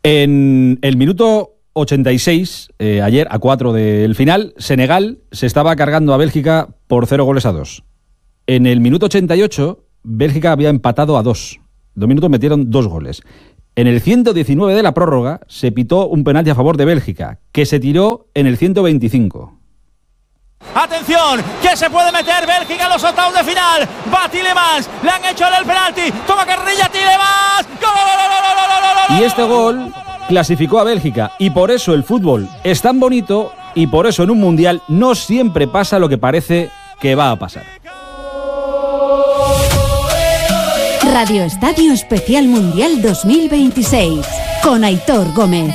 En el minuto 86, ayer a 4 del final, Senegal se estaba cargando a Bélgica por 0-2. En el minuto 88, Bélgica había empatado a 2. 2 minutos metieron 2 goles. En el 119 de la prórroga se pitó un penalti a favor de Bélgica, que se tiró en el 125. Atención, que se puede meter Bélgica en los octavos de final. Va Tielemans, le han hecho el penalti. Toma carrilla Tielemans. ¡Gol! Y este gol clasificó a Bélgica. Y por eso el fútbol es tan bonito y por eso en un mundial no siempre pasa lo que parece que va a pasar. Radio Estadio Especial Mundial 2026 con Aitor Gómez.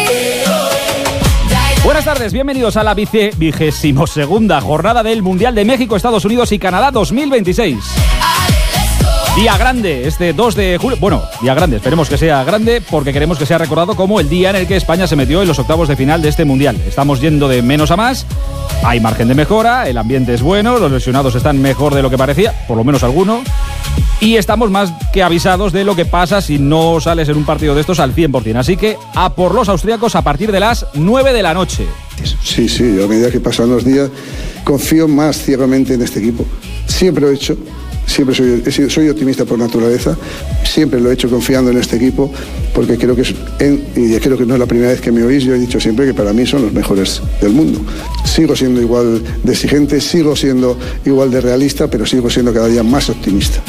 Buenas tardes, bienvenidos a la 22ª jornada del Mundial de México, Estados Unidos y Canadá 2026. Día grande, este 2 de julio. Bueno, día grande, esperemos que sea grande porque queremos que sea recordado como el día en el que España se metió en los octavos de final de este Mundial. Estamos yendo de menos a más, hay margen de mejora, el ambiente es bueno, los lesionados están mejor de lo que parecía, por lo menos alguno, y estamos más que avisados de lo que pasa si no sales en un partido de estos al 100%. Así que a por los austríacos a partir de las 9 de la noche. Sí, yo a medida que pasan los días confío más ciegamente en este equipo. Siempre lo he hecho. Siempre soy optimista por naturaleza, siempre lo he hecho confiando en este equipo, porque creo que creo que no es la primera vez que me oís, yo he dicho siempre que para mí son los mejores del mundo. Sigo siendo igual de exigente, sigo siendo igual de realista, pero sigo siendo cada día más optimista.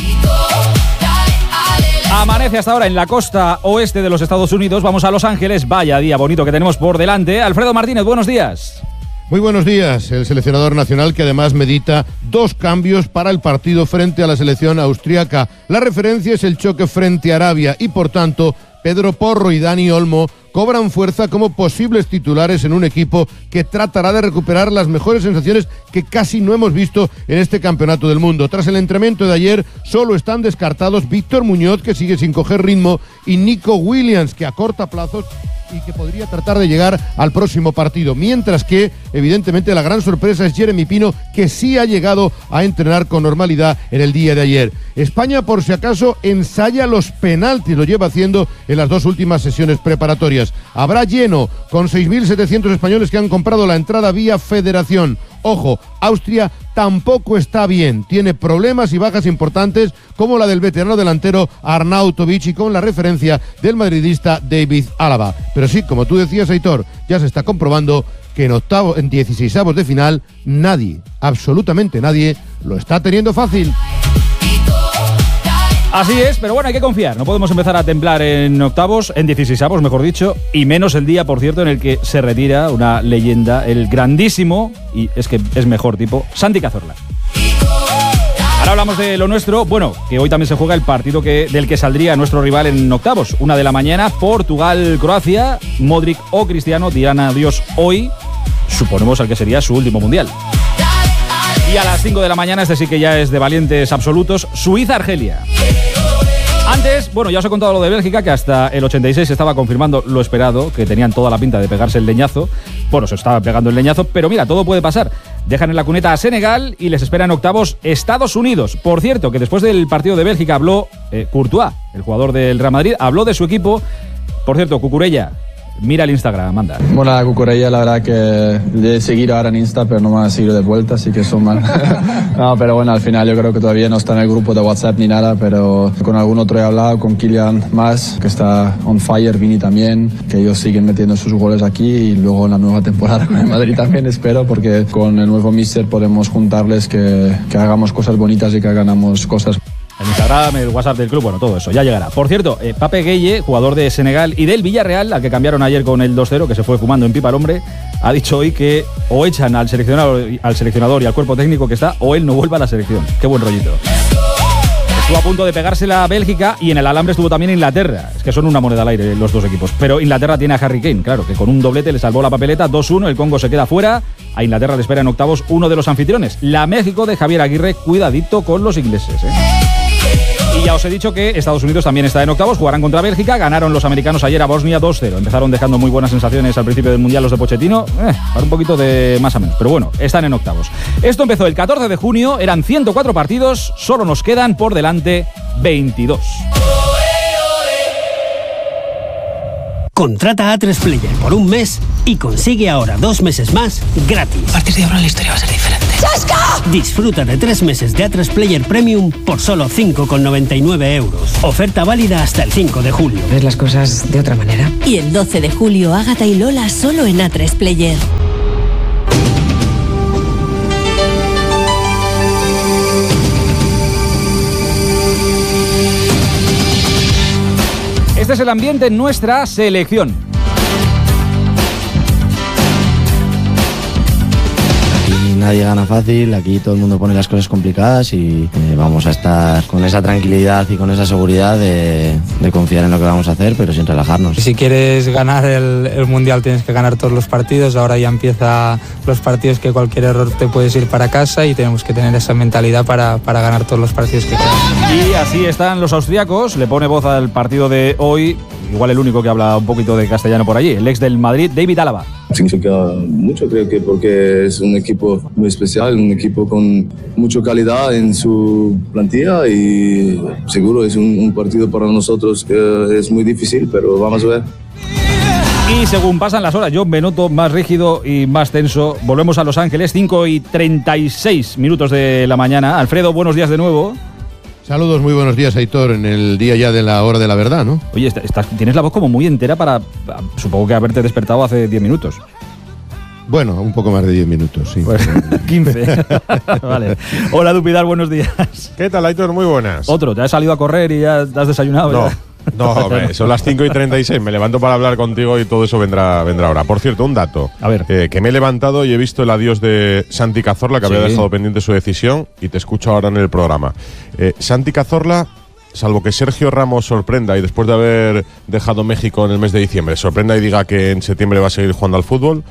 Amanece hasta ahora en la costa oeste de los Estados Unidos, vamos a Los Ángeles, vaya día bonito que tenemos por delante. Alfredo Martínez, buenos días. Muy buenos días. El seleccionador nacional que además medita 2 cambios para el partido frente a la selección austríaca. La referencia es el choque frente a Arabia y por tanto Pedro Porro y Dani Olmo cobran fuerza como posibles titulares en un equipo que tratará de recuperar las mejores sensaciones que casi no hemos visto en este campeonato del mundo. Tras el entrenamiento de ayer, solo están descartados Víctor Muñoz, que sigue sin coger ritmo, y Nico Williams, que acorta plazos y que podría tratar de llegar al próximo partido. Mientras que, evidentemente, la gran sorpresa es Jeremy Pino, que sí ha llegado a entrenar con normalidad en el día de ayer. España, por si acaso, ensaya los penaltis, lo lleva haciendo en las 2 últimas sesiones preparatorias. Habrá lleno, con 6.700 españoles que han comprado la entrada vía Federación. Ojo, Austria tampoco está bien, tiene problemas y bajas importantes como la del veterano delantero Arnautovic y con la referencia del madridista David Álava. Pero sí, como tú decías, Aitor, ya se está comprobando que en 16avos de final nadie, absolutamente nadie, lo está teniendo fácil. Así es, pero bueno, hay que confiar. No podemos empezar a temblar en octavos, en 16avos, mejor dicho, y menos el día, por cierto, en el que se retira una leyenda, el grandísimo, y es que es mejor tipo, Santi Cazorla. Ahora hablamos de lo nuestro, bueno, que hoy también se juega el partido del que saldría nuestro rival en octavos. 1 de la mañana, Portugal-Croacia, Modric o Cristiano dirán adiós hoy, suponemos al que sería su último mundial. Y a las 5 de la mañana, este sí que ya es de valientes absolutos, Suiza-Argelia. Antes, bueno, ya os he contado lo de Bélgica, que hasta el 86 se estaba confirmando lo esperado, que tenían toda la pinta de pegarse el leñazo. Bueno, se estaba pegando el leñazo, pero mira, todo puede pasar. Dejan en la cuneta a Senegal y les espera en octavos Estados Unidos. Por cierto, que después del partido de Bélgica habló Courtois, el jugador del Real Madrid, habló de su equipo. Por cierto, Cucurella, mira el Instagram, anda. Bueno, la Cucurella, la verdad que le he seguido ahora en Insta, pero no me ha seguido de vuelta, así que son mal. No, pero bueno, al final yo creo que todavía no está en el grupo de WhatsApp ni nada, pero con algún otro he hablado, con Kylian más, que está on fire, Vini también, que ellos siguen metiendo sus goles aquí y luego en la nueva temporada con el Madrid también espero, porque con el nuevo míster podemos juntarles que hagamos cosas bonitas y que ganamos cosas. El Instagram, el WhatsApp del club, bueno, todo eso, ya llegará. Por cierto, Pape Gueye, jugador de Senegal y del Villarreal, al que cambiaron ayer con el 2-0, que se fue fumando en pipa el hombre, ha dicho hoy que o echan al seleccionador y al cuerpo técnico que está, o él no vuelva a la selección. Qué buen rollito. Estuvo a punto de pegársela a Bélgica y en el alambre estuvo también Inglaterra. Es que son una moneda al aire los dos equipos. Pero Inglaterra tiene a Harry Kane, claro, que con un doblete le salvó la papeleta, 2-1, el Congo se queda fuera. A Inglaterra le espera en octavos uno de los anfitriones, la México de Javier Aguirre. Cuidadito con los ingleses, Y ya os he dicho que Estados Unidos también está en octavos, jugarán contra Bélgica, ganaron los americanos ayer a Bosnia 2-0. Empezaron dejando muy buenas sensaciones al principio del Mundial los de Pochettino, para un poquito de más a menos, pero bueno, están en octavos. Esto empezó el 14 de junio, eran 104 partidos, solo nos quedan por delante 22. Contrata A3Player por un mes y consigue ahora 2 meses más gratis. A partir de ahora la historia va a ser diferente. ¡Chasca! Disfruta de 3 meses de A3Player Premium por solo 5,99 euros. Oferta válida hasta el 5 de julio. Ves las cosas de otra manera. Y el 12 de julio, Ágata y Lola solo en A3Player. Este es el ambiente en nuestra selección. Aquí nadie gana fácil, aquí todo el mundo pone las cosas complicadas y vamos a estar con esa tranquilidad y con esa seguridad de confiar en lo que vamos a hacer, pero sin relajarnos. Si quieres ganar el Mundial tienes que ganar todos los partidos, ahora ya empieza los partidos que cualquier error te puedes ir para casa y tenemos que tener esa mentalidad para ganar todos los partidos que quedan. Y así están los austriacos, le pone voz al partido de hoy, igual el único que habla un poquito de castellano por allí, el ex del Madrid, David Alaba. Significa mucho, creo que porque es un equipo muy especial, un equipo con mucha calidad en su plantilla y seguro es un partido para nosotros que es muy difícil, pero vamos a ver. Y según pasan las horas, yo me noto más rígido y más tenso. Volvemos a Los Ángeles, 5:36 de la mañana. Alfredo, buenos días de nuevo. Saludos, muy buenos días, Aitor, en el día ya de la hora de la verdad, ¿no? Oye, tienes la voz como muy entera para, supongo que haberte despertado hace 10 minutos. Bueno, un poco más de 10 minutos, sí. Pues, 15. Vale. Hola, Dupidal, buenos días. ¿Qué tal, Aitor? Muy buenas. Otro, ¿te has salido a correr y ya te has desayunado? No. Ya? No, hombre, son las 5:36, me levanto para hablar contigo y todo eso vendrá ahora. Por cierto, un dato. A ver. Que me he levantado y he visto el adiós de Santi Cazorla, que había dejado pendiente su decisión, y te escucho ahora en el programa. Santi Cazorla, salvo que Sergio Ramos sorprenda y después de haber dejado México en el mes de diciembre, sorprenda y diga que en septiembre va a seguir jugando al fútbol,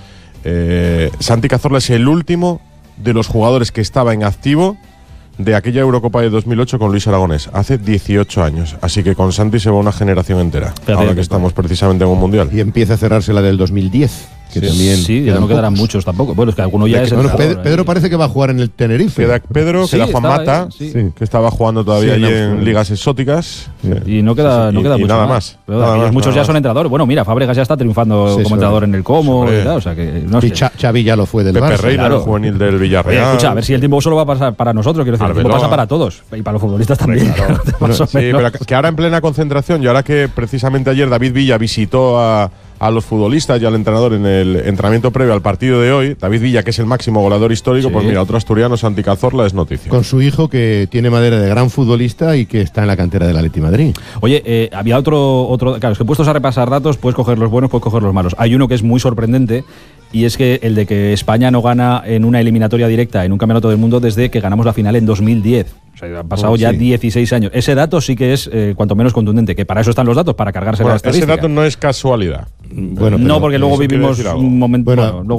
Santi Cazorla es el último de los jugadores que estaba en activo de aquella Eurocopa de 2008 con Luis Aragonés, hace 18 años. Así que con Santi se va una generación entera, ahora que estamos precisamente en un Mundial. Y empieza a cerrarse la del 2010. Que también sí, ya no quedarán muchos tampoco. Bueno, es que alguno ya es el Pedro parece que va a jugar en el Tenerife. Queda Pedro, queda Juan Mata, que estaba jugando todavía allí en ligas exóticas. Y no queda mucho nada más. Muchos ya son entrenadores. Bueno, mira, Fábregas ya está triunfando como entrenador en el Como. Y tal, o sea que, no sé. Xavi ya lo fue del Pepe Barça. Reina, el juvenil del Villarreal. Escucha, a ver si el tiempo solo va a pasar para nosotros. Quiero decir, el tiempo pasa para todos. Y para los futbolistas también. Sí, pero que ahora en plena concentración, y ahora que precisamente ayer David Villa visitó a los futbolistas y al entrenador en el entrenamiento previo al partido de hoy, David Villa, que es el máximo goleador histórico, pues mira, otro asturiano, Santi Cazorla, es noticia. Con su hijo, que tiene madera de gran futbolista y que está en la cantera del Atleti Madrid. Oye, había otro, claro, es que puestos a repasar datos, puedes coger los buenos, puedes coger los malos. Hay uno que es muy sorprendente, y es que el de que España no gana en una eliminatoria directa en un campeonato del mundo desde que ganamos la final en 2010. O sea, han pasado ya 16 años. Ese dato sí que es cuanto menos contundente, que para eso están los datos, para cargarse la estadística. Ese dato no es casualidad. Bueno, no, porque luego vivimos un momento.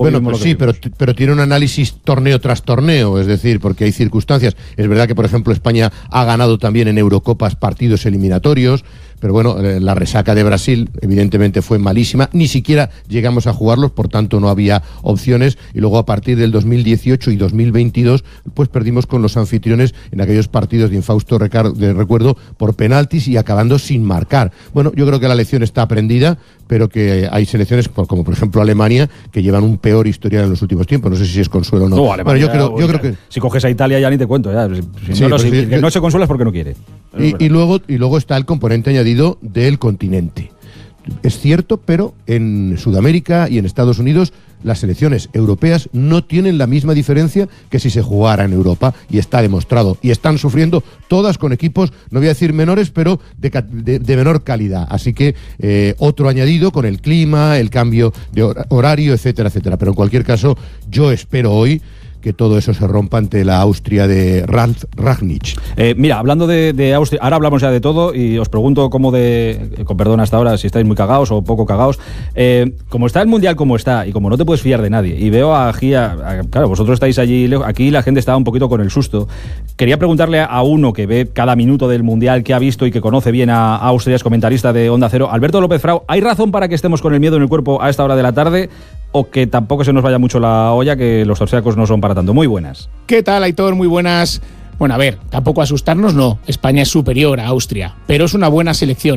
Pero tiene un análisis torneo tras torneo, es decir, porque hay circunstancias. Es verdad que, por ejemplo, España ha ganado también en Eurocopas partidos eliminatorios, pero bueno, la resaca de Brasil evidentemente fue malísima, ni siquiera llegamos a jugarlos, por tanto no había opciones, y luego a partir del 2018 y 2022 pues perdimos con los anfitriones en aquellos partidos de infausto recuerdo por penaltis y acabando sin marcar. Bueno, yo creo que la lección está aprendida, pero que hay selecciones como por ejemplo Alemania que llevan un peor historial en los últimos tiempos. No sé si es consuelo o no. Bueno, yo creo que si coges a Italia ya ni te cuento. Ya. Si no se consuela es porque no quiere. Y luego está el componente añadido del continente. Es cierto, pero en Sudamérica y en Estados Unidos las selecciones europeas no tienen la misma diferencia que si se jugara en Europa, y está demostrado. Y están sufriendo todas con equipos, no voy a decir menores, pero de menor calidad. Así que otro añadido con el clima, el cambio de horario, etcétera, etcétera. Pero en cualquier caso, yo espero hoy que todo eso se rompa ante la Austria de Ralf Rangnick. Mira, hablando de Austria, ahora hablamos ya de todo y os pregunto con perdón hasta ahora si estáis muy cagados o poco cagados. Como está el Mundial como está y como no te puedes fiar de nadie, y veo claro, vosotros estáis allí, aquí la gente estaba un poquito con el susto. Quería preguntarle a uno que ve cada minuto del Mundial, que ha visto y que conoce bien a Austria, es comentarista de Onda Cero, Alberto López Frau, ¿hay razón para que estemos con el miedo en el cuerpo a esta hora de la tarde? ¿O que tampoco se nos vaya mucho la olla, que los austriacos no son para tanto? Muy buenas. ¿Qué tal, Aitor? Muy buenas. Bueno, a ver, tampoco asustarnos, no. España es superior a Austria, pero es una buena selección.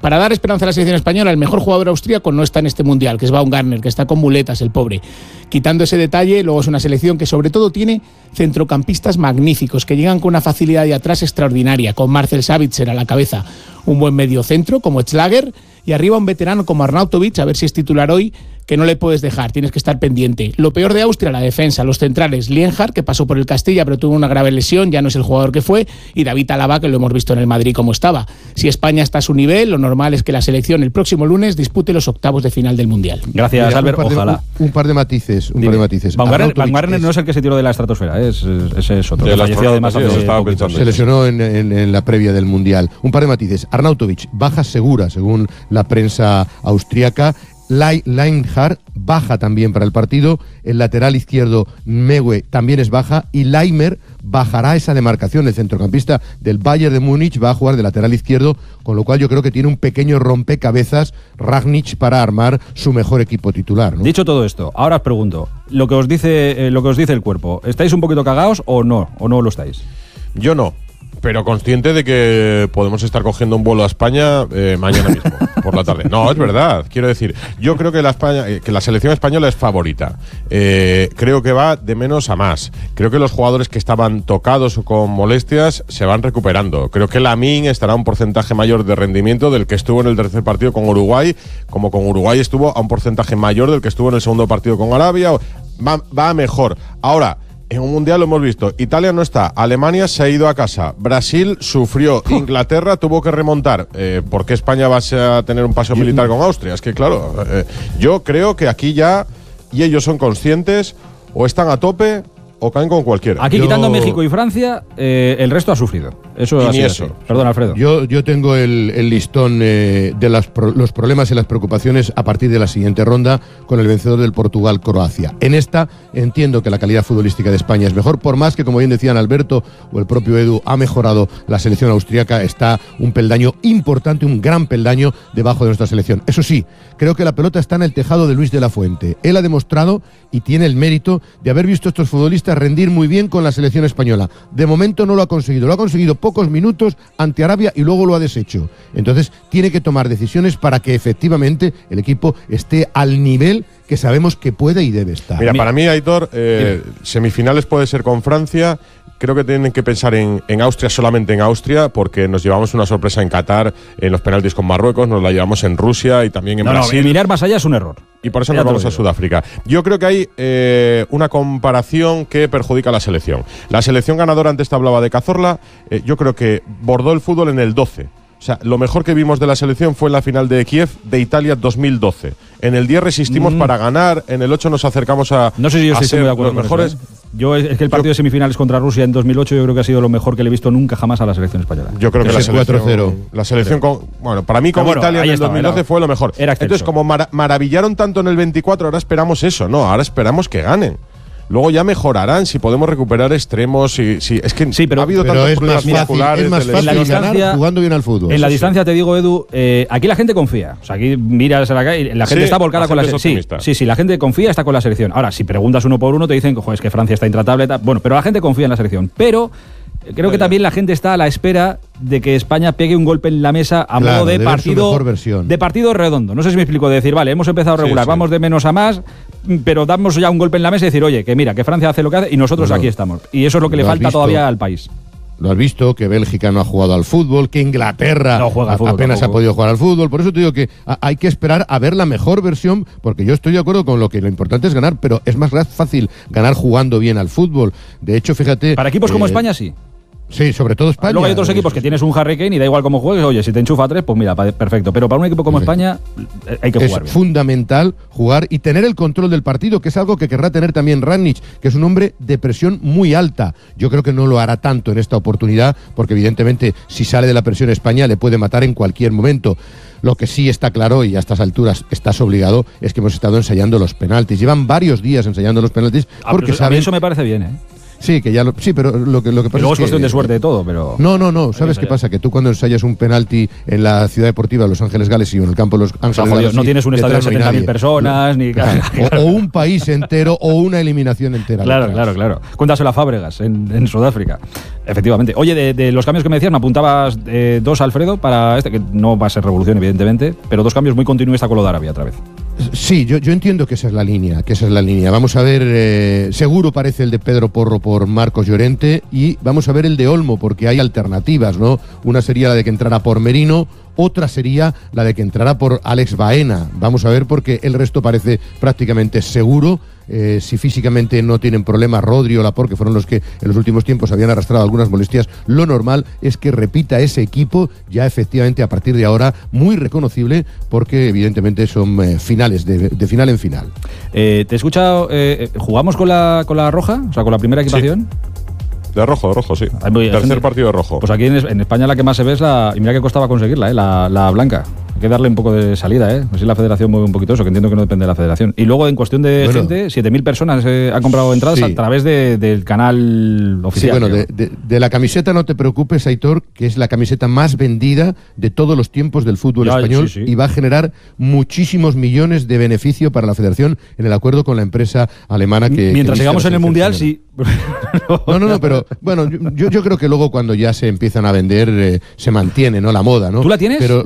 para dar esperanza a la selección española, el mejor jugador austríaco no está en este mundial, que es Baumgartner, que está con muletas, el pobre. Quitando ese detalle, luego es una selección que sobre todo tiene centrocampistas magníficos, que llegan con una facilidad de atrás extraordinaria, con Marcel Sabitzer a la cabeza, un buen mediocentro como Schlager, y arriba un veterano como Arnautovic, a ver si es titular hoy, que no le puedes dejar, tienes que estar pendiente. Lo peor de Austria, la defensa, los centrales, Lienhardt, que pasó por el Castilla pero tuvo una grave lesión, ya no es el jugador que fue, y David Alaba, que lo hemos visto en el Madrid como estaba. Si España está a su nivel, lo normal es que la selección el próximo lunes dispute los octavos de final del Mundial. Gracias, Albert, ojalá. Un par de matices. Baumgartner no es el que se tiró de la estratosfera, es otro. Se lesionó en la previa del Mundial. Un par de matices. Arnautovic, baja segura, según la prensa austríaca. Lienhardt baja también para el partido, el lateral izquierdo Mewe también es baja y Laimer bajará esa demarcación, el centrocampista del Bayern de Múnich va a jugar de lateral izquierdo, con lo cual yo creo que tiene un pequeño rompecabezas Rangnick para armar su mejor equipo titular, ¿no? Dicho todo esto, ahora os pregunto, lo que os dice el cuerpo, ¿estáis un poquito cagados o no lo estáis? Yo no. Pero consciente de que podemos estar cogiendo un vuelo a España mañana mismo, por la tarde. No, es verdad. Quiero decir, yo creo que la selección española es favorita. Creo que va de menos a más. Creo que los jugadores que estaban tocados o con molestias se van recuperando. Creo que Lamine estará a un porcentaje mayor de rendimiento del que estuvo en el tercer partido con Uruguay, como con Uruguay estuvo a un porcentaje mayor del que estuvo en el segundo partido con Arabia. Va mejor. Ahora, en un mundial lo hemos visto, Italia no está, Alemania se ha ido a casa, Brasil sufrió, Inglaterra tuvo que remontar. ¿Por qué España va a tener un paseo militar con Austria? Es que claro, yo creo que aquí ya, y ellos son conscientes, o están a tope o caen con cualquiera. Aquí quitando México y Francia, el resto ha sufrido. Eso ni eso. Perdón, Alfredo. Yo tengo el listón de los problemas y las preocupaciones a partir de la siguiente ronda con el vencedor del Portugal-Croacia. En esta entiendo que la calidad futbolística de España es mejor, por más que, como bien decían Alberto o el propio Edu, ha mejorado la selección austríaca, está un peldaño importante, un gran peldaño debajo de nuestra selección. Eso sí, creo que la pelota está en el tejado de Luis de la Fuente. Él ha demostrado y tiene el mérito de haber visto a estos futbolistas rendir muy bien con la selección española. De momento no lo ha conseguido pocos minutos ante Arabia y luego lo ha deshecho. Entonces tiene que tomar decisiones para que efectivamente el equipo esté al nivel que sabemos que puede y debe estar. Mira, para mí, Aitor, semifinales puede ser con Francia. Creo que tienen que pensar en Austria, solamente en Austria, porque nos llevamos una sorpresa en Qatar, en los penaltis con Marruecos, nos la llevamos en Rusia y también en Brasil. No, mirar más allá es un error. Y por eso nos vamos a Sudáfrica. Yo creo que hay una comparación que perjudica a la selección. La selección ganadora, antes te hablaba de Cazorla, yo creo que bordó el fútbol en el 12. O sea, lo mejor que vimos de la selección fue en la final de Kiev de Italia 2012. En el 10 resistimos para ganar, en el 8 nos acercamos a no sé si yo estoy muy de acuerdo los mejores. Con eso, Yo es que el partido de semifinales contra Rusia en 2008 yo creo que ha sido lo mejor que le he visto nunca jamás a la selección española. Yo creo que la selección bueno, para mí con Italia en el 2012 fue lo mejor. Entonces, como maravillaron tanto en el 24, ahora esperamos eso, no, ahora esperamos que ganen. Luego ya mejorarán si podemos recuperar extremos. Es que pero ha habido tantos problemas musculares. Es más fácil ganar jugando bien al fútbol. En la distancia te digo, Edu, aquí la gente confía. O sea, aquí miras a la calle y la gente está volcada con la selección. Sí, la gente confía, está con la selección. Ahora, si preguntas uno por uno, te dicen es que Francia está intratable. Bueno, pero la gente confía en la selección. Pero creo que también la gente está a la espera de que España pegue un golpe en la mesa a modo de partido redondo. No sé si me explico, de decir, vale, hemos empezado regular, vamos de menos a más, pero damos ya un golpe en la mesa y decir, oye, que mira, que Francia hace lo que hace y nosotros aquí estamos. Y eso es lo que le falta todavía al país. Lo has visto, que Bélgica no ha jugado al fútbol, que Inglaterra apenas ha podido jugar al fútbol. Por eso te digo que hay que esperar a ver la mejor versión, porque yo estoy de acuerdo con lo importante es ganar, pero es más fácil ganar jugando bien al fútbol. De hecho, fíjate… Para equipos como España, sí. Sí, sobre todo España. Luego hay otros equipos que tienes un Harry Kane y da igual cómo juegues, oye, si te enchufa 3, pues mira, perfecto. Pero para un equipo como España hay que jugar bien. Es fundamental jugar y tener el control del partido, que es algo que querrá tener también Rangnick, que es un hombre de presión muy alta. Yo creo que no lo hará tanto en esta oportunidad, porque evidentemente si sale de la presión España le puede matar en cualquier momento. Lo que sí está claro, y a estas alturas estás obligado, es que hemos estado ensayando los penaltis. Llevan varios días ensayando los penaltis porque saben… A mí eso me parece bien, ¿eh? Sí, pero lo que pasa luego es cuestión de suerte de todo, pero... No, ¿sabes qué pasa? Que tú cuando ensayas un penalti en la ciudad deportiva de Los Ángeles Gales y en el campo de Los Ángeles Gales... No tienes un estadio de 70.000 personas, ni... O un país entero o una eliminación entera. Claro. Cuéntaselo a Fábregas en Sudáfrica. Efectivamente. Oye, de los cambios que me decías, me apuntabas 2, Alfredo, para que no va a ser revolución, evidentemente, pero 2 cambios muy continuistas con lo de Arabia otra vez. Sí, yo entiendo que esa es la línea, Vamos a ver, seguro parece el de Pedro Porro por Marcos Llorente, y vamos a ver el de Olmo, porque hay alternativas, ¿no? Una sería la de que entrara por Merino, otra sería la de que entrara por Alex Baena. Vamos a ver, porque el resto parece prácticamente seguro. Si físicamente no tienen problemas Rodri o Laporte, que fueron los que en los últimos tiempos habían arrastrado algunas molestias, lo normal es que repita ese equipo ya efectivamente a partir de ahora muy reconocible, porque evidentemente son finales, de final en final. Te he escuchado, ¿jugamos con la roja? O sea, con la primera equipación. Sí. De rojo, sí. Tercer partido de rojo. Pues aquí en España la que más se ve es y mira que costaba conseguirla, la blanca. Hay que darle un poco de salida, Así la federación mueve un poquito eso, que entiendo que no depende de la federación. Y luego, en cuestión de gente, 7.000 personas han comprado entradas a través del canal oficial. Sí, bueno, de la camiseta no te preocupes, Aitor, que es la camiseta más vendida de todos los tiempos del fútbol español, y va a generar muchísimos millones de beneficio para la federación en el acuerdo con la empresa alemana que... Mientras sigamos en el Mundial, sí. No, pero bueno, yo creo que luego cuando ya se empiezan a vender se mantiene, ¿no? La moda, ¿no? ¿Tú la tienes? Pero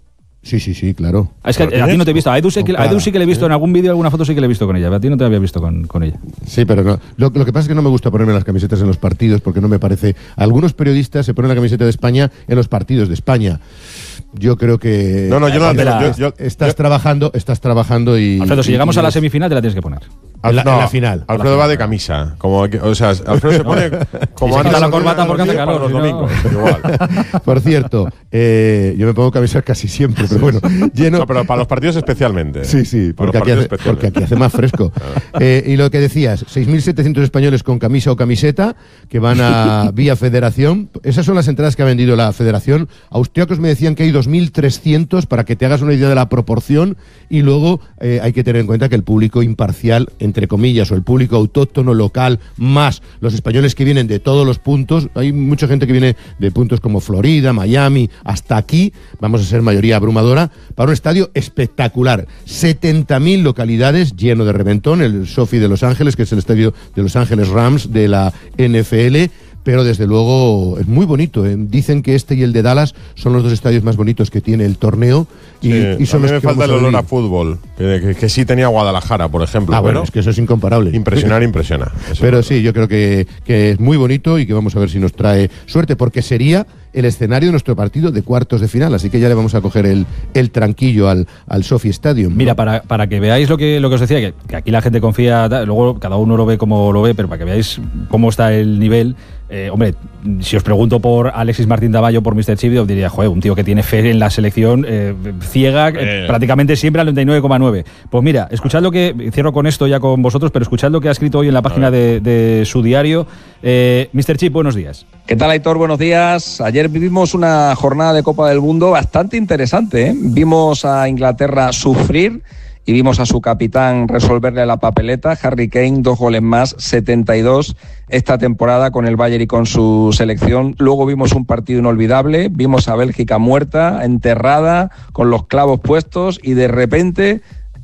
sí, claro. Es que a ti no te he visto. A Edu sí que le he visto en algún vídeo, alguna foto sí que le he visto con ella. A ti no te había visto con ella. Sí, pero no. Lo que pasa es que no me gusta ponerme las camisetas en los partidos, porque no me parece... Algunos periodistas se ponen la camiseta de España en los partidos de España. Yo creo que... No, yo no la tengo. Estás trabajando y... Alfredo, si llegamos a la semifinal te la tienes que poner. En la final. Alfredo va de camisa. Alfredo se pone como antes la corbata porque hace calor los domingos. Igual. Por cierto, yo me pongo camisas casi siempre, pero bueno, lleno. No, pero para los partidos especialmente. Sí, porque aquí hace más fresco. Y lo que decías, 6.700 españoles con camisa o camiseta que van a vía federación. Esas son las entradas que ha vendido la federación. Austriacos me decían que hay 2.300, para que te hagas una idea de la proporción, y luego hay que tener en cuenta que el público imparcial, entre comillas, o el público autóctono local, más los españoles que vienen de todos los puntos, hay mucha gente que viene de puntos como Florida, Miami, hasta aquí, vamos a ser mayoría abrumadora, para un estadio espectacular. 70.000 localidades, lleno de reventón, el SoFi de Los Ángeles, que es el estadio de Los Ángeles Rams de la NFL, pero desde luego es muy bonito. Dicen que este y el de Dallas son los 2 estadios más bonitos que tiene el torneo. Y son a mí me falta el olor a fútbol, que sí tenía Guadalajara, por ejemplo. Bueno, es que eso es incomparable. Impresiona. Pero sí, yo creo que es muy bonito y que vamos a ver si nos trae suerte, porque sería el escenario de nuestro partido de cuartos de final, así que ya le vamos a coger el tranquillo al SoFi Stadium, ¿no? Mira, para que veáis lo que os decía, que aquí la gente confía, luego cada uno lo ve como lo ve, pero para que veáis cómo está el nivel. Hombre, si os pregunto por Alexis Martín Davallo, por Mr. Chip, os diría, un tío que tiene fe en la selección ciega, prácticamente siempre al 99,9. Pues mira, escuchad lo que, cierro con esto ya con vosotros, pero escuchad lo que ha escrito hoy en la página de su diario. Mr. Chip, buenos días. ¿Qué tal, Aitor? Buenos días. Ayer vivimos una jornada de Copa del Mundo bastante interesante, ¿eh? Vimos a Inglaterra sufrir y vimos a su capitán resolverle la papeleta. Harry Kane, 2 goles más, 72 esta temporada con el Bayern y con su selección. Luego vimos un partido inolvidable, vimos a Bélgica muerta, enterrada, con los clavos puestos, y de repente...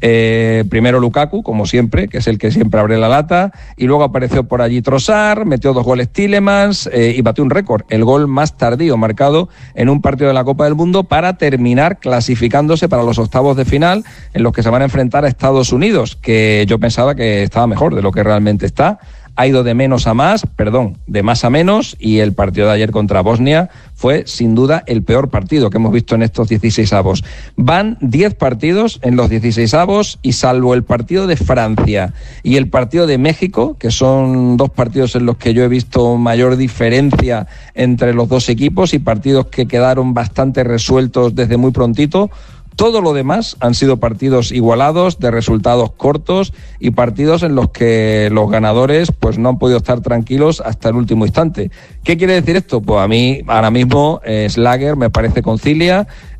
primero Lukaku, como siempre, que es el que siempre abre la lata, y luego apareció por allí Trossard, metió 2 goles Tielemans y batió un récord, el gol más tardío marcado en un partido de la Copa del Mundo, para terminar clasificándose para los octavos de final, en los que se van a enfrentar a Estados Unidos, que yo pensaba que estaba mejor de lo que realmente está. Ha ido de menos a más, de más a menos, y el partido de ayer contra Bosnia fue sin duda el peor partido que hemos visto en estos 16avos. Van 10 partidos en los 16avos, y salvo el partido de Francia y el partido de México, que son 2 partidos en los que yo he visto mayor diferencia entre los 2 equipos y partidos que quedaron bastante resueltos desde muy prontito, todo lo demás han sido partidos igualados, de resultados cortos, y partidos en los que los ganadores pues no han podido estar tranquilos hasta el último instante. ¿Qué quiere decir esto? Pues a mí ahora mismo Schlager me parece concilia,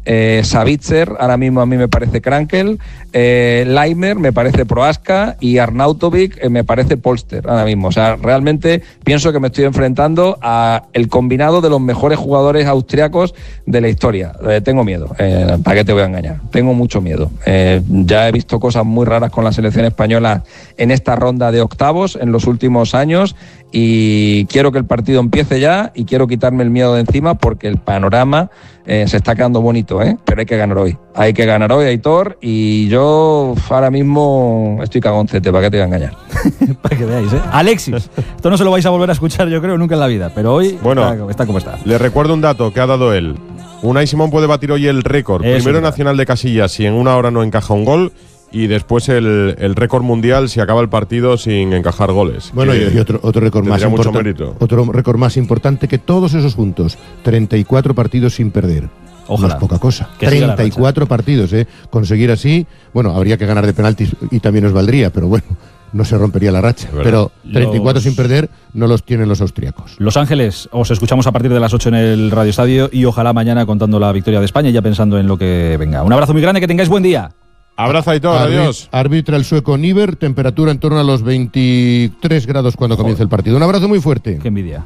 Savitzer, ahora mismo a mí me parece Krankel, Leimer me parece Prohaska y Arnautovic me parece Polster ahora mismo. O sea, realmente pienso que me estoy enfrentando a el combinado de los mejores jugadores austriacos de la historia. Tengo miedo, ¿para qué te voy a engañar? Tengo mucho miedo. Ya he visto cosas muy raras con la selección española en esta ronda de octavos en los últimos años y quiero que el partido empiece ya y quiero quitarme el miedo de encima porque el panorama se está quedando bonito, pero hay que ganar hoy. Hay que ganar hoy, Aitor, y yo ahora mismo estoy cagoncete, ¿para qué te voy a engañar? Para que veáis, Alexis, esto no se lo vais a volver a escuchar, yo creo, nunca en la vida, pero hoy está como está. Le recuerdo un dato que ha dado él. Unai Simón puede batir hoy el récord. Primero nacional de Casillas si en una hora no encaja un gol. Y después el récord mundial si acaba el partido sin encajar goles. Bueno, y otro récord más importante. Otro récord más importante que todos esos juntos. 34 partidos sin perder. Ojalá. No es poca cosa. 34 partidos, Conseguir así, bueno, habría que ganar de penaltis y también nos valdría, pero bueno, no se rompería la racha. Pero 34 sin perder no los tienen los austríacos. Los Ángeles, os escuchamos a partir de las 8 en el Radio Estadio y ojalá mañana contando la victoria de España y ya pensando en lo que venga. Un abrazo muy grande, que tengáis buen día. Abrazo y todo, adiós. Arbitra el sueco Niver, temperatura en torno a los 23 grados cuando comience el partido. Un abrazo muy fuerte. Qué envidia.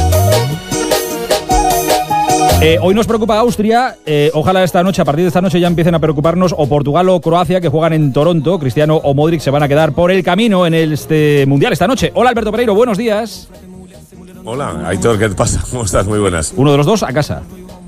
Hoy nos preocupa Austria, ojalá esta noche, a partir de esta noche ya empiecen a preocuparnos o Portugal o Croacia, que juegan en Toronto. Cristiano o Modric se van a quedar por el camino en este Mundial esta noche. Hola Alberto Pereiro, buenos días. Hola, Aitor, ¿qué te pasa? ¿Cómo estás? Muy buenas. Uno de los dos a casa.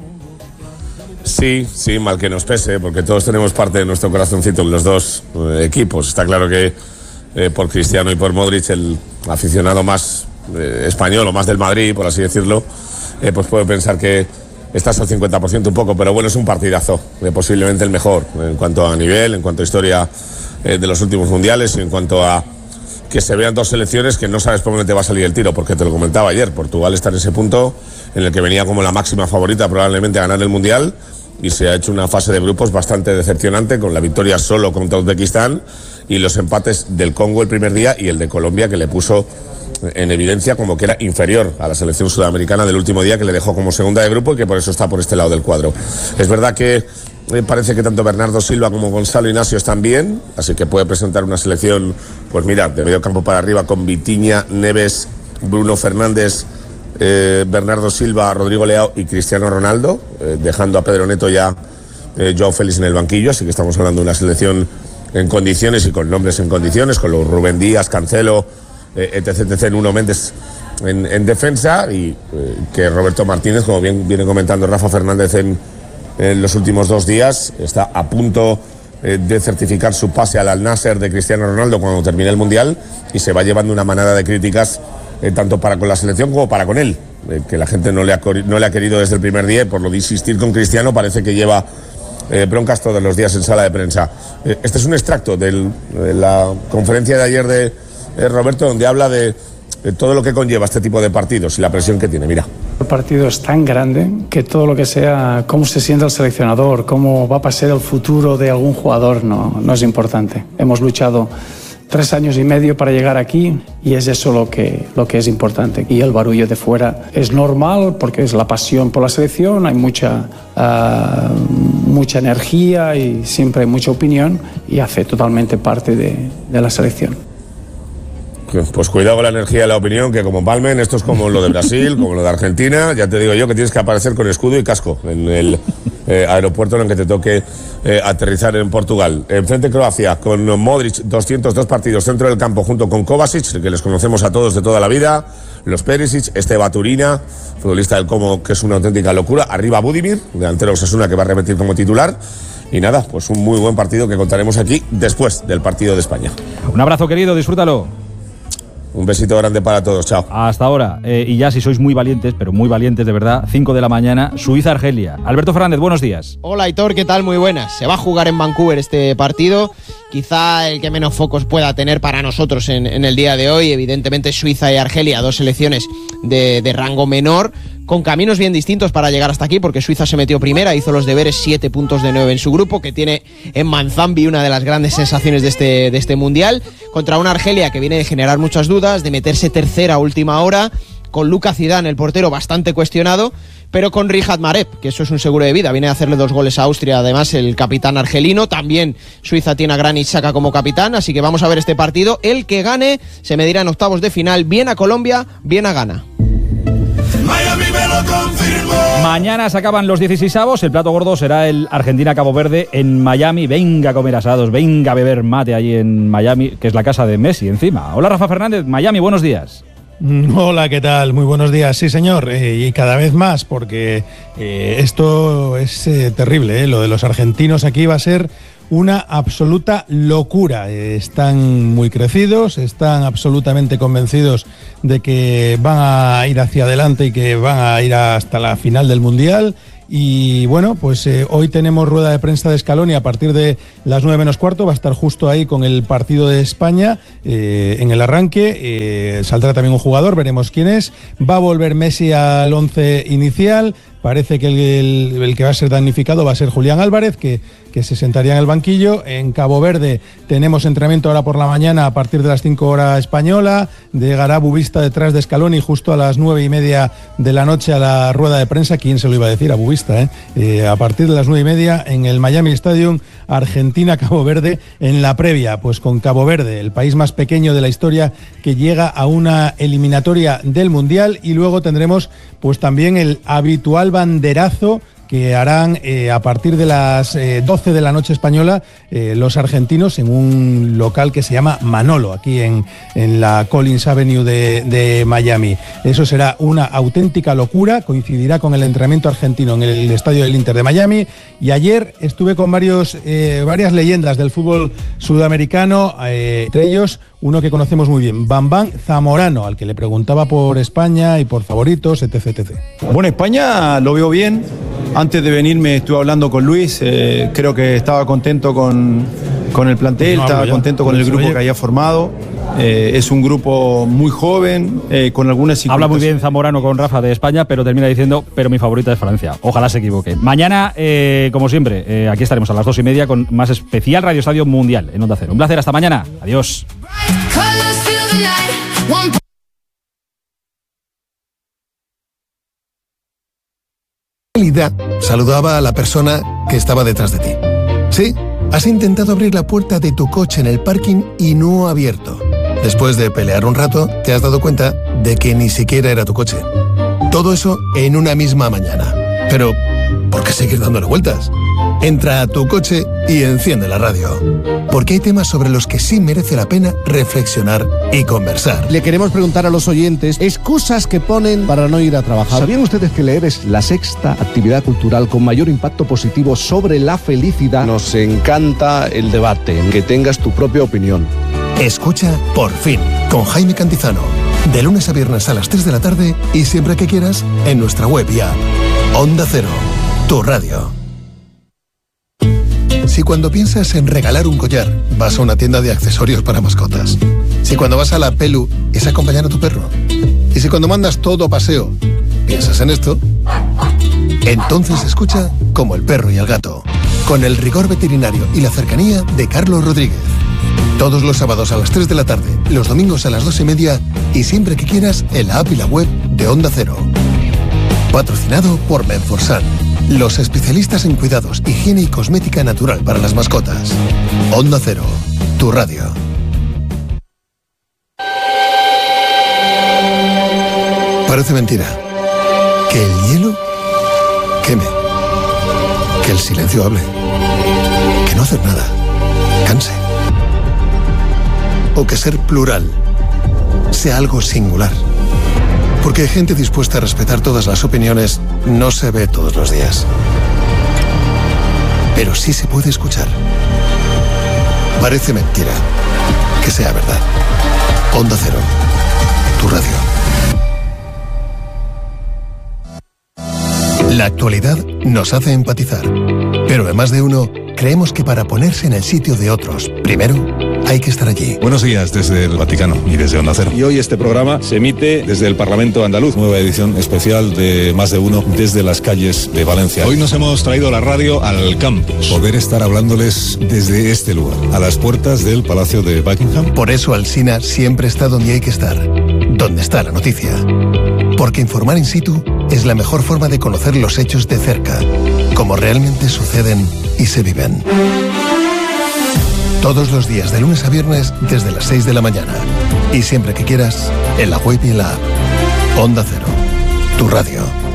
Sí, mal que nos pese, porque todos tenemos parte de nuestro corazoncito en los dos equipos. Está claro que por Cristiano y por Modric, el aficionado más español o más del Madrid, por así decirlo, pues puede pensar que estás al 50% un poco, pero bueno, es un partidazo, posiblemente el mejor en cuanto a nivel, en cuanto a historia de los últimos mundiales y en cuanto a que se vean dos selecciones que no sabes por dónde te va a salir el tiro, porque te lo comentaba ayer, Portugal está en ese punto en el que venía como la máxima favorita probablemente a ganar el Mundial y se ha hecho una fase de grupos bastante decepcionante con la victoria solo contra Uzbekistán y los empates del Congo el primer día y el de Colombia que le puso en evidencia como que era inferior a la selección sudamericana del último día que le dejó como segunda de grupo y que por eso está por este lado del cuadro. Es verdad que parece que tanto Bernardo Silva como Gonzalo Inacio están bien, así que puede presentar una selección, pues mira, de medio campo para arriba con Vitinha, Neves, Bruno Fernández, Bernardo Silva, Rodrigo Leao y Cristiano Ronaldo, dejando a Pedro Neto ya Joao Félix en el banquillo, así que estamos hablando de una selección en condiciones y con nombres en condiciones, con los Rubén Díaz, Cancelo, etc. Nuno Méndez en defensa y que Roberto Martínez, como bien viene comentando Rafa Fernández en los últimos 2 días, está a punto de certificar su pase al Al-Nassr de Cristiano Ronaldo cuando termine el Mundial y se va llevando una manada de críticas tanto para con la selección como para con él, que la gente no le ha querido desde el primer día y por lo de insistir con Cristiano parece que lleva broncas todos los días en sala de prensa. Este es un extracto de la conferencia de ayer de Roberto, donde habla de todo lo que conlleva este tipo de partidos y la presión que tiene. Mira. El partido es tan grande que todo lo que sea, cómo se siente el seleccionador, cómo va a pasar el futuro de algún jugador, no es importante. Hemos luchado 3 años y medio para llegar aquí y es eso lo que es importante. Y el barullo de fuera es normal porque es la pasión por la selección, hay mucha energía y siempre hay mucha opinión y hace totalmente parte de la selección. Pues cuidado con la energía y la opinión, que como palmen, esto es como lo de Brasil, como lo de Argentina, ya te digo yo que tienes que aparecer con escudo y casco en el aeropuerto en el que te toque aterrizar en Portugal. Enfrente Croacia, con Modric, 202 partidos dentro del campo, junto con Kovacic, que les conocemos a todos de toda la vida, los Perisic, Baturina, futbolista del Como, que es una auténtica locura, arriba Budimir, delantero Osasuna, que va a repetir como titular. Y nada, pues un muy buen partido que contaremos aquí después del partido de España. Un abrazo, querido, disfrútalo. Un besito grande para todos, chao. Hasta ahora. Y ya si sois muy valientes, pero muy valientes de verdad, 5 de la mañana, Suiza-Argelia. Alberto Fernández, buenos días. Hola, Aitor, ¿qué tal? Muy buenas. Se va a jugar en Vancouver este partido, quizá el que menos focos pueda tener para nosotros en el día de hoy. Evidentemente Suiza y Argelia, 2 selecciones de rango menor, con caminos bien distintos para llegar hasta aquí, porque Suiza se metió primera, hizo los deberes, 7 puntos de 9 en su grupo, que tiene en Manzambi una de las grandes sensaciones de este Mundial, contra una Argelia que viene de generar muchas dudas, de meterse tercera a última hora, con Luka Zidane, el portero, bastante cuestionado, pero con Riyad Mahrez, que eso es un seguro de vida. Viene a hacerle 2 goles a Austria, además el capitán argelino. También Suiza tiene a Granit Xhaka como capitán, así que vamos a ver este partido. El que gane se medirá en octavos de final, bien a Colombia, bien a Ghana. Mañana se acaban los 16avos. El plato gordo será el Argentina-Cabo Verde en Miami. Venga a comer asados, venga a beber mate allí en Miami, que es la casa de Messi encima. Hola, Rafa Fernández, Miami, buenos días. Hola, ¿qué tal? Muy buenos días. Sí, señor, y cada vez más, porque esto es terrible. Lo de los argentinos aquí va a ser una absoluta locura. Están muy crecidos, están absolutamente convencidos de que van a ir hacia adelante y que van a ir hasta la final del Mundial. Y bueno, pues hoy tenemos rueda de prensa de Scaloni a partir de las 9 menos cuarto. Va a estar justo ahí con el partido de España en el arranque. Saldrá también un jugador, veremos quién es. Va a volver Messi al 11 inicial. Parece que el que va a ser damnificado va a ser Julián Álvarez, que se sentaría en el banquillo. En Cabo Verde tenemos entrenamiento ahora por la mañana a partir de las 5 horas española. Llegará Bubista detrás de Scaloni justo a las 9:30 de la noche a la rueda de prensa. ¿Quién se lo iba a decir? A Bubista, a partir de las 9:30 en el Miami Stadium, Argentina-Cabo Verde. En la previa, pues con Cabo Verde, el país más pequeño de la historia que llega a una eliminatoria del Mundial. Y luego tendremos pues también el habitual banderazo que harán a partir de las 12 de la noche española los argentinos en un local que se llama Manolo, aquí en la Collins Avenue de Miami. Eso será una auténtica locura, coincidirá con el entrenamiento argentino en el estadio del Inter de Miami. Y ayer estuve con varias leyendas del fútbol sudamericano, entre ellos uno que conocemos muy bien, Bambán Zamorano, al que le preguntaba por España y por favoritos, etc. Bueno, España lo veo bien. Antes de venirme estuve hablando con Luis, creo que estaba contento con el plantel, estaba contento con el grupo que había formado. Es un grupo muy joven, con algunas... Habla muy bien Zamorano con Rafa de España, pero termina diciendo, pero mi favorita es Francia. Ojalá se equivoque. Mañana, como siempre, aquí estaremos a las 2:30 con más especial Radio Estadio Mundial en Onda Cero. Un placer, hasta mañana. Adiós. Saludaba a la persona que estaba detrás de ti. Sí, has intentado abrir la puerta de tu coche en el parking y no ha abierto. Después de pelear un rato, te has dado cuenta de que ni siquiera era tu coche. Todo eso en una misma mañana. Pero, ¿por qué seguir dándole vueltas? Entra a tu coche y enciende la radio. Porque hay temas sobre los que sí merece la pena reflexionar y conversar. Le queremos preguntar a los oyentes excusas que ponen para no ir a trabajar. ¿Sabían ustedes que leer es la sexta actividad cultural con mayor impacto positivo sobre la felicidad? Nos encanta el debate, que tengas tu propia opinión. Escucha Por Fin, con Jaime Cantizano. De lunes a viernes a las 3 de la tarde y siempre que quieras en nuestra web y app. Onda Cero, tu radio. Si cuando piensas en regalar un collar, vas a una tienda de accesorios para mascotas. Si cuando vas a la Pelu, es acompañar a tu perro. Y si cuando mandas todo a paseo, piensas en esto, entonces escucha Como el perro y el gato, con el rigor veterinario y la cercanía de Carlos Rodríguez. Todos los sábados a las 3 de la tarde, los domingos a las 2:30 y siempre que quieras en la app y la web de Onda Cero. Patrocinado por Menforsan, los especialistas en cuidados, higiene y cosmética natural para las mascotas. Onda Cero, tu radio. Parece mentira. Que el hielo queme. Que el silencio hable. Que no hacer nada canse. O que ser plural sea algo singular. Porque gente dispuesta a respetar todas las opiniones no se ve todos los días. Pero sí se puede escuchar. Parece mentira que sea verdad. Onda Cero, tu radio. La actualidad nos hace empatizar. Pero en Más de Uno creemos que para ponerse en el sitio de otros, primero hay que estar allí. Buenos días desde el Vaticano y desde Onda Cero. Y hoy este programa se emite desde el Parlamento andaluz, nueva edición especial de Más de Uno desde las calles de Valencia. Hoy nos hemos traído la radio al campus, poder estar hablándoles desde este lugar, a las puertas del Palacio de Buckingham. Por eso Alsina siempre está donde hay que estar, donde está la noticia. Porque informar in situ es la mejor forma de conocer los hechos de cerca, como realmente suceden y se viven. Todos los días, de lunes a viernes, desde las 6 de la mañana. Y siempre que quieras, en la web y en la app. Onda Cero, tu radio.